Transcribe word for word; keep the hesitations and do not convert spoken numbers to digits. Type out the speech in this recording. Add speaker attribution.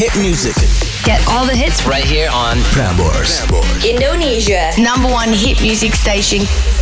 Speaker 1: hit music.
Speaker 2: Get all the hits
Speaker 1: right here on Prambors.
Speaker 3: Indonesia.
Speaker 2: Number one hit music station.